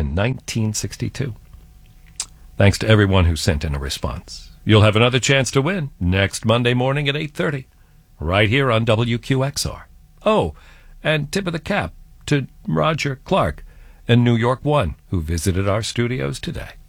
in 1962. Thanks to everyone who sent in a response. You'll have another chance to win next Monday morning at 8:30, right here on WQXR. Oh, and tip of the cap to Roger Clark and New York One, who visited our studios today.